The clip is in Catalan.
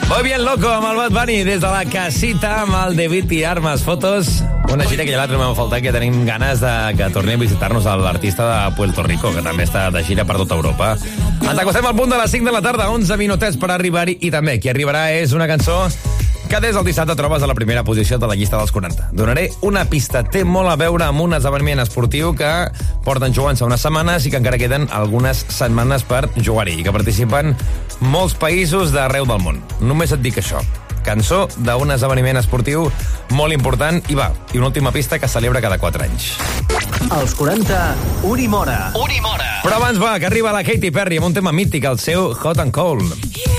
Muy bien loco amb el Bad Bunny des de la casita amb el David i Armas Fotos. Una gira que ja l'altre m'ha faltat, que tenim ganes de que torni a visitar-nos l'artista de Puerto Rico, que també està de gira per tota Europa. Ens acostem al punt de les 5 de la tarda, 11 minutets per arribar-hi, i també qui arribarà és una cançó que des del dissabte trobes a la primera posició de la llista dels 40. Donaré una pista. Té molt a veure amb un esdeveniment esportiu que porten jugant-se unes setmanes i que encara queden algunes setmanes per jugar-hi, i que participen molts països d'arreu del món. Només et dic això. Cançó d'un esdeveniment esportiu molt important, i una última pista que celebra cada 4 anys. Els 40, Unimora. Però abans que arriba la Katy Perry amb un tema mític, el seu Hot and Cold.